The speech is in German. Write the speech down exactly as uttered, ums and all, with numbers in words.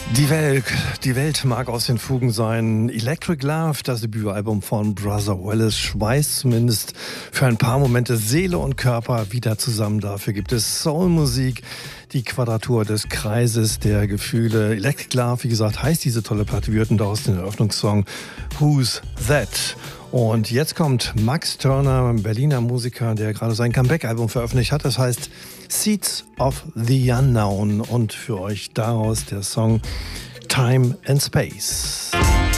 Die Welt, die Welt mag aus den Fugen sein. Electric Love, das Debütalbum von Brother Wallace, schweißt zumindest für ein paar Momente Seele und Körper wieder zusammen. Dafür gibt es Soulmusik, die Quadratur des Kreises der Gefühle. Electric Love, wie gesagt, heißt diese tolle Platte. Wir hörten daraus den Eröffnungssong Who's That? Und jetzt kommt Max Turner, ein Berliner Musiker, der gerade sein Comeback-Album veröffentlicht hat. Das heißt Seeds of the Unknown. Und für euch daraus der Song Time and Space.